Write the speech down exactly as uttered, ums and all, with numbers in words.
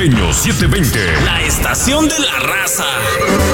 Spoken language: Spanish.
Norteño setecientos veinte. La estación de la raza.